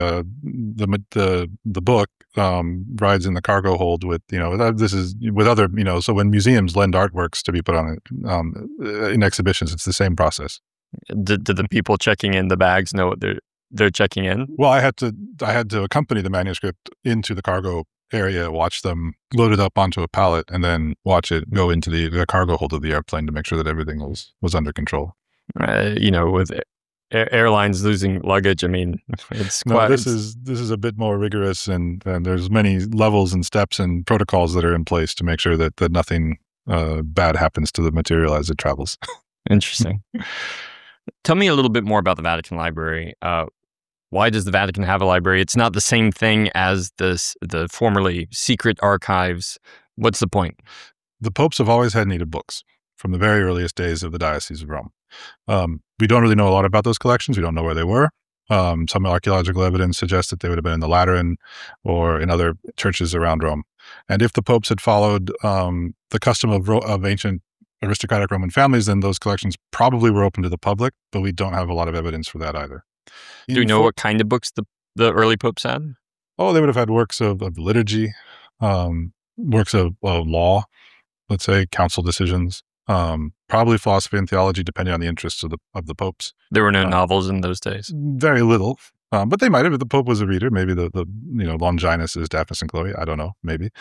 the book rides in the cargo hold with, this is with other, so when museums lend artworks to be put on in exhibitions, it's the same process. Did the people checking in the bags know what they're checking in? Well, I had to accompany the manuscript into the cargo area, watch them load it up onto a pallet, and then watch it go into the cargo hold of the airplane to make sure that everything was under control. With airlines losing luggage, I mean, it's No, quite. this is a bit more rigorous, and there's many levels and steps and protocols that are in place to make sure that nothing bad happens to the material as it travels. Interesting. Tell me a little bit more about the Vatican Library. Why does the Vatican have a library? It's not the same thing as the formerly secret archives. What's the point? The popes have always had need of books from the very earliest days of the Diocese of Rome. We don't really know a lot about those collections. We don't know where they were. Some archaeological evidence suggests that they would have been in the Lateran or in other churches around Rome. And if the popes had followed the custom of ancient aristocratic Roman families, then those collections probably were open to the public, but we don't have a lot of evidence for that either. Do you know what kind of books the early popes had? Oh, they would have had works of liturgy, works of law, let's say, council decisions, probably philosophy and theology, depending on the interests of the popes. There were no novels in those days? Very little. But they might have, if the Pope was a reader, maybe the Longinus is Daphnis and Chloe. I don't know, maybe.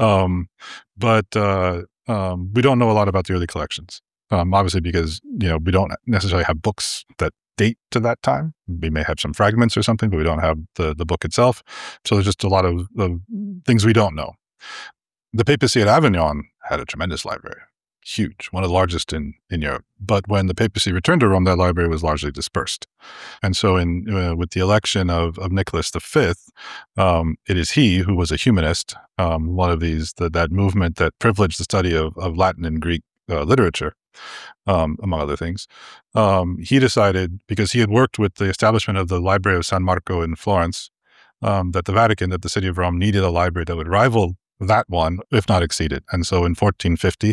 But we don't know a lot about the early collections, obviously because, we don't necessarily have books that date to that time. We may have some fragments or something, but we don't have the book itself. So there's just a lot of things we don't know. The papacy at Avignon had a tremendous library. Huge, one of the largest in Europe. But when the papacy returned to Rome, that library was largely dispersed. And so with the election of Nicholas V, it is he who was a humanist, one of that movement that privileged the study of Latin and Greek literature, among other things. He decided, because he had worked with the establishment of the Library of San Marco in Florence, that the city of Rome needed a library that would rival that one, if not exceed it. And so in 1450,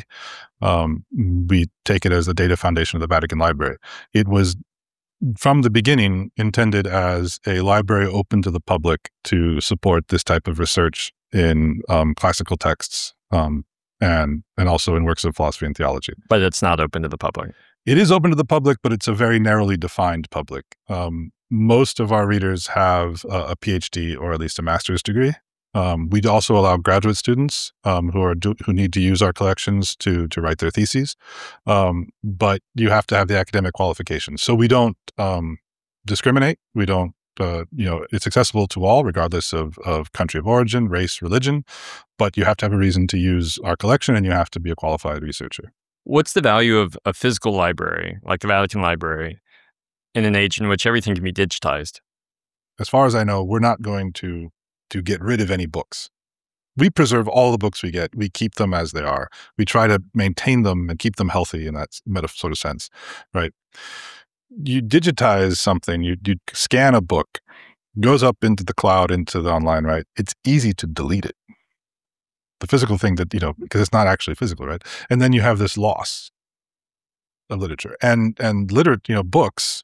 we take it as the data foundation of the Vatican Library. It was, from the beginning, intended as a library open to the public to support this type of research in classical texts and also in works of philosophy and theology. But it's not open to the public. It is open to the public, but it's a very narrowly defined public. Most of our readers have a PhD or at least a master's degree. We'd also allow graduate students who need to use our collections to write their theses, but you have to have the academic qualifications. So we don't discriminate. We don't. It's accessible to all, regardless of country of origin, race, religion. But you have to have a reason to use our collection, and you have to be a qualified researcher. What's the value of a physical library, like the Vatican Library, in an age in which everything can be digitized? As far as I know, we're not going to get rid of any books. We preserve all the books we get. We keep them as they are. We try to maintain them and keep them healthy in that sort of sense, right? You digitize something, you scan a book, goes up into the cloud, into the online, right? It's easy to delete it. The physical thing that, because it's not actually physical, right? And then you have this loss of literature. And books,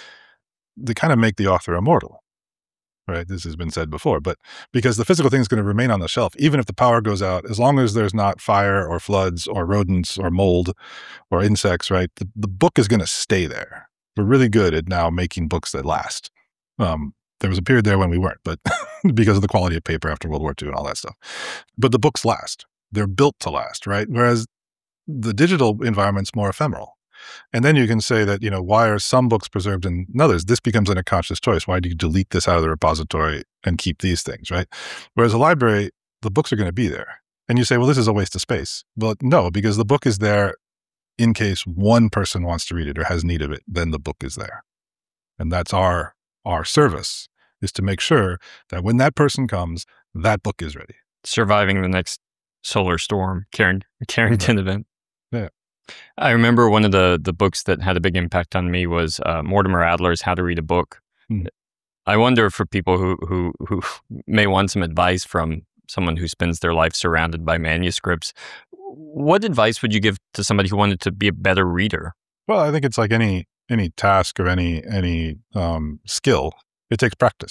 they kind of make the author immortal. Right, this has been said before, but because the physical thing is going to remain on the shelf, even if the power goes out, as long as there's not fire or floods or rodents or mold or insects, right, the book is going to stay there. We're really good at now making books that last. There was a period there when we weren't, but because of the quality of paper after World War II and all that stuff. But the books last. They're built to last, right? Whereas the digital environment's more ephemeral. And then you can say that, why are some books preserved and others? This becomes an unconscious choice. Why do you delete this out of the repository and keep these things, right? Whereas a library, the books are going to be there. And you say, well, this is a waste of space. Well, no, because the book is there in case one person wants to read it or has need of it, then the book is there. And that's our service, is to make sure that when that person comes, that book is ready. Surviving the next solar storm, Carrington event. Yeah. I remember one of the books that had a big impact on me was Mortimer Adler's How to Read a Book. Mm. I wonder, for people who may want some advice from someone who spends their life surrounded by manuscripts, what advice would you give to somebody who wanted to be a better reader? Well, I think it's like any task or any skill. It takes practice.